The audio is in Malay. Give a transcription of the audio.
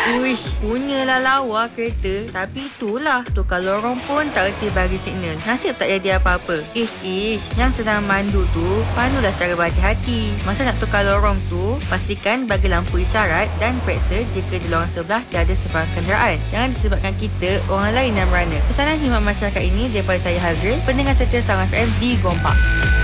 Uish, punyalah lawa kereta. Tapi itulah, tukar lorong pun tak reti bagi signal. Nasib tak jadi apa-apa. Ish, yang sedang mandu tu, pandulah secara berhati-hati. Masa nak tukar lorong tu, pastikan bagi lampu isyarat dan periksa jika di lorong sebelah tiada sebarang kenderaan. Jangan disebabkan kita orang lain yang merana. Pesanan khidmat masyarakat ini daripada saya Hazril, pendengar setia Sangam FM di Gombak.